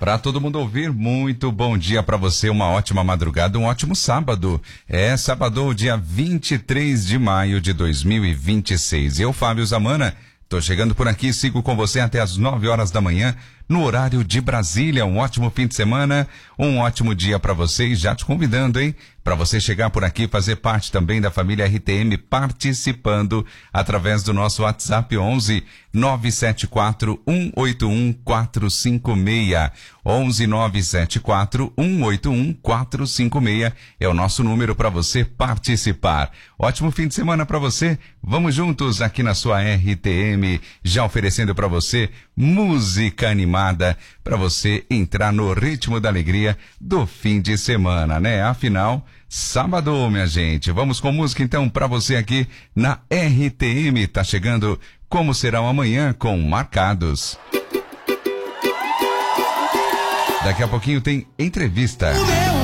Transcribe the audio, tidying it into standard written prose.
Para todo mundo ouvir, muito bom dia para você, uma ótima madrugada, um ótimo sábado. É sábado, dia 23 de maio de 2026. Eu, Fábio Zamana, tô chegando por aqui, sigo com você até as 9 horas da manhã, no horário de Brasília. Um ótimo fim de semana, um ótimo dia para você e já te convidando, hein? Para você chegar por aqui, fazer parte também da família RTM, participando através do nosso WhatsApp 11 974 181 456. 11 974 181 456 é o nosso número para você participar. Ótimo fim de semana para você. Vamos juntos aqui na sua RTM, já oferecendo para você música animada para você entrar no ritmo da alegria do fim de semana, né? Afinal, sábado, minha gente. Vamos com música então para você aqui na RTM. Tá chegando Como Será o Amanhã com Marcados. Daqui a pouquinho tem entrevista.